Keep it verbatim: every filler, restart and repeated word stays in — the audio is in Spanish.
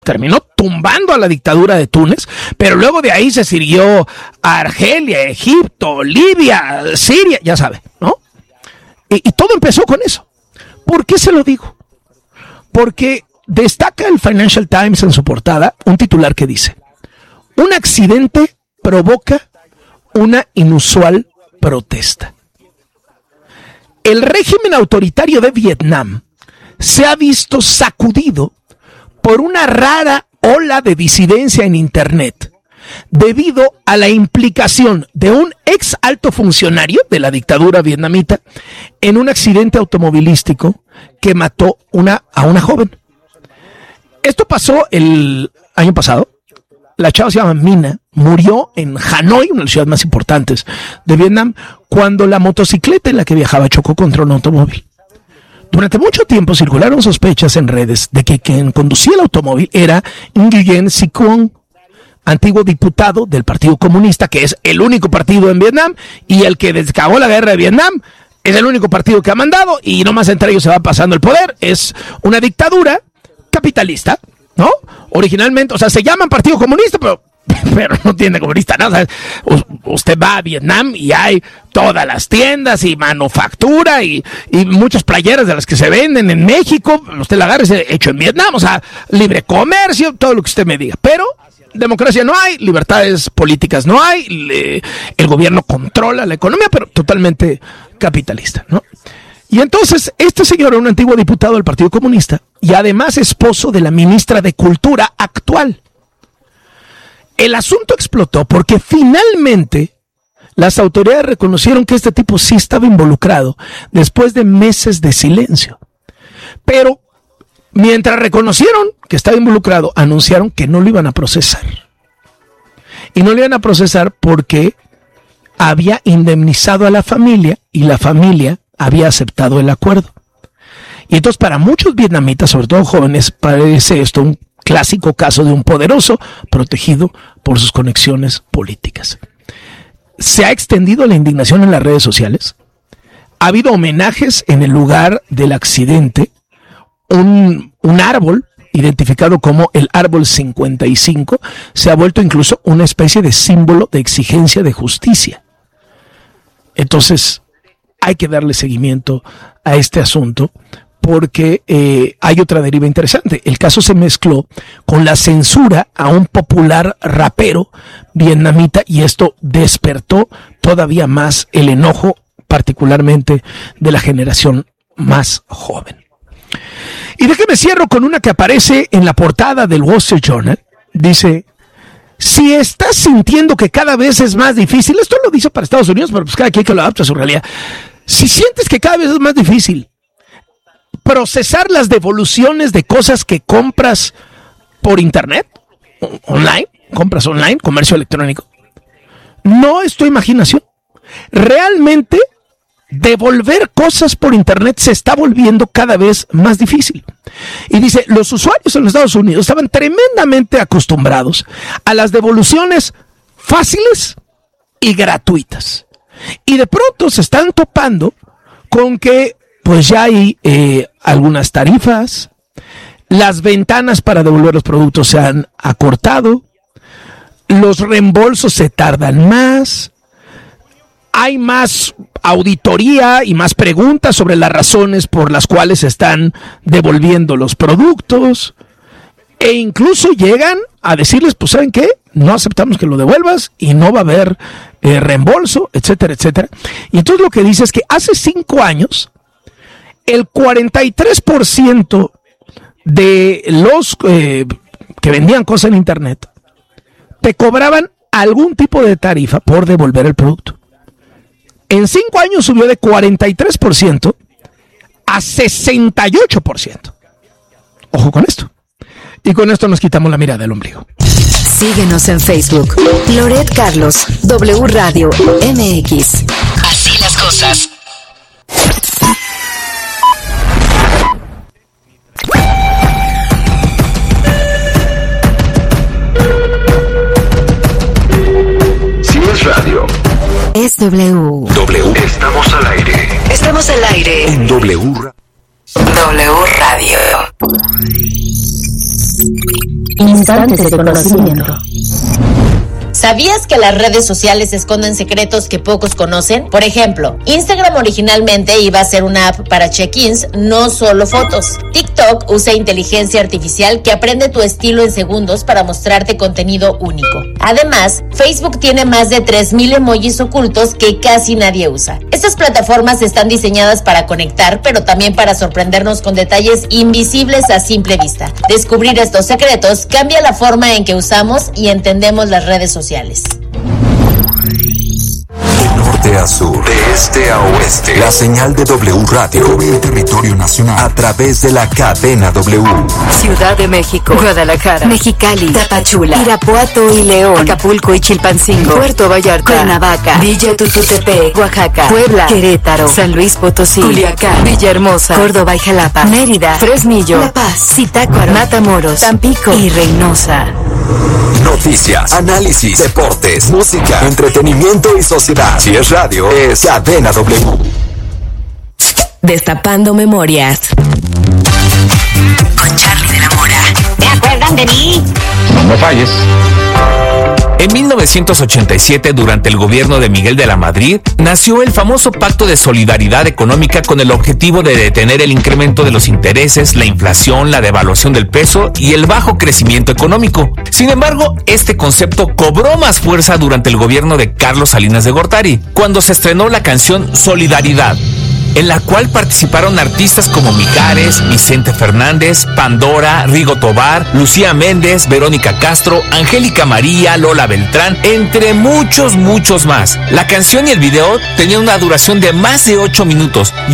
terminó tumbando a la dictadura de Túnez, pero luego de ahí se siguió a Argelia, Egipto, Libia, Siria, ya sabe, ¿no? Y, y todo empezó con eso. ¿Por qué se lo digo? Porque destaca el Financial Times en su portada un titular que dice: un accidente provoca una inusual protesta. El régimen autoritario de Vietnam se ha visto sacudido por una rara ola de disidencia en Internet debido a la implicación de un ex alto funcionario de la dictadura vietnamita en un accidente automovilístico que mató una, a una joven. Esto pasó el año pasado. La chava se llama Mina, murió en Hanoi, una de las ciudades más importantes de Vietnam, cuando la motocicleta en la que viajaba chocó contra un automóvil. Durante mucho tiempo circularon sospechas en redes de que quien conducía el automóvil era Nguyen Si Quong, antiguo diputado del Partido Comunista, que es el único partido en Vietnam, y el que desde que acabó la guerra de Vietnam es el único partido que ha mandado, y nomás entre ellos se va pasando el poder. Es una dictadura capitalista, ¿no? Originalmente, o sea, se llaman Partido Comunista, pero, pero no tiene comunista nada. O sea, usted va a Vietnam y hay todas las tiendas y manufactura y, y muchas playeras de las que se venden en México. Usted la agarra y hecho en Vietnam, o sea, libre comercio, todo lo que usted me diga. Pero democracia no hay, libertades políticas no hay, le, el gobierno controla la economía, pero totalmente capitalista, ¿no? Y entonces, este señor era un antiguo diputado del Partido Comunista y además esposo de la ministra de Cultura actual. El asunto explotó porque finalmente las autoridades reconocieron que este tipo sí estaba involucrado después de meses de silencio. Pero mientras reconocieron que estaba involucrado, anunciaron que no lo iban a procesar. Y no lo iban a procesar porque había indemnizado a la familia y la familia había aceptado el acuerdo. Y entonces para muchos vietnamitas, sobre todo jóvenes, parece esto un clásico caso de un poderoso protegido por sus conexiones políticas. Se ha extendido la indignación en las redes sociales. Ha habido homenajes en el lugar del accidente. Un, un árbol, identificado como el árbol cincuenta y cinco, se ha vuelto incluso una especie de símbolo de exigencia de justicia. Entonces, hay que darle seguimiento a este asunto porque eh, hay otra deriva interesante. El caso se mezcló con la censura a un popular rapero vietnamita y esto despertó todavía más el enojo, particularmente de la generación más joven. Y déjeme cierro con una que aparece en la portada del Wall Street Journal. Dice: si estás sintiendo que cada vez es más difícil, esto lo dice para Estados Unidos, pero pues cada quien que lo adapta a su realidad. Si sientes que cada vez es más difícil procesar las devoluciones de cosas que compras por internet, online, compras online, comercio electrónico, no es tu imaginación. Realmente devolver cosas por internet se está volviendo cada vez más difícil. Y dice, los usuarios en los Estados Unidos estaban tremendamente acostumbrados a las devoluciones fáciles y gratuitas. Y de pronto se están topando con que pues ya hay eh, algunas tarifas, las ventanas para devolver los productos se han acortado, los reembolsos se tardan más, hay más auditoría y más preguntas sobre las razones por las cuales se están devolviendo los productos, e incluso llegan a decirles, pues ¿saben qué? No aceptamos que lo devuelvas y no va a haber eh, reembolso, etcétera, etcétera. Y entonces lo que dice es que hace cinco años, el cuarenta y tres por ciento de los eh, que vendían cosas en internet te cobraban algún tipo de tarifa por devolver el producto. En cinco años subió de cuarenta y tres por ciento a sesenta y ocho por ciento. Ojo con esto. Y con esto nos quitamos la mirada del ombligo. Síguenos en Facebook. Loret Carlos, W Radio M X. Así las cosas. Si es radio, es W. W. Estamos al aire. Estamos al aire. En W. W Radio. Instantes de conocimiento. ¿Sabías que las redes sociales esconden secretos que pocos conocen? Por ejemplo, Instagram originalmente iba a ser una app para check-ins, no solo fotos. TikTok usa inteligencia artificial que aprende tu estilo en segundos para mostrarte contenido único. Además, Facebook tiene más de tres mil emojis ocultos que casi nadie usa. Estas plataformas están diseñadas para conectar, pero también para sorprendernos con detalles invisibles a simple vista. Descubrir estos secretos cambia la forma en que usamos y entendemos las redes sociales. Sociales. De norte a sur, de este a oeste, la señal de W Radio cubre el territorio nacional a través de la cadena W. Ciudad de México, Guadalajara, Mexicali, Tapachula, Irapuato y León, Acapulco y Chilpancingo, Puerto Vallarta, Cuernavaca, Villa Tututepec, Oaxaca, Puebla, Querétaro, San Luis Potosí, Culiacán, Villahermosa, Córdoba y Jalapa, Mérida, Fresnillo, La Paz, Zitácuaro, Matamoros, Tampico y Reynosa. Noticias, análisis, deportes, música, entretenimiento y sociedad. Si es radio, es Cadena W. Destapando memorias. Con Charlie de la Mora. ¿Se acuerdan de mí? No me falles. En mil novecientos ochenta y siete, durante el gobierno de Miguel de la Madrid, nació el famoso Pacto de Solidaridad Económica con el objetivo de detener el incremento de los intereses, la inflación, la devaluación del peso y el bajo crecimiento económico. Sin embargo, este concepto cobró más fuerza durante el gobierno de Carlos Salinas de Gortari, cuando se estrenó la canción Solidaridad, en la cual participaron artistas como Mijares, Vicente Fernández, Pandora, Rigo Tobar, Lucía Méndez, Verónica Castro, Angélica María, Lola Beltrán, entre muchos, muchos más. La canción y el video tenían una duración de más de ocho minutos